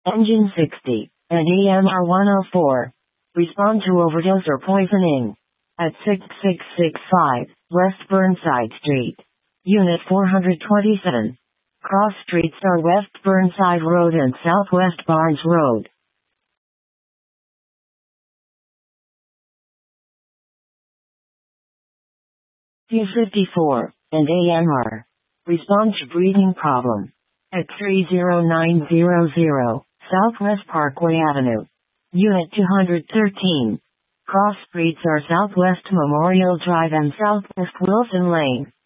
Engine 60, and AMR 104. Respond to overdose or poisoning. At 6665, West Burnside Street. Unit 427. Cross streets are West Burnside Road and Southwest Barnes Road. P54, and AMR. Respond to breathing problem. At 30900, Southwest Parkway Avenue. Unit 213. Cross streets are Southwest Memorial Drive and Southwest Wilson Lane.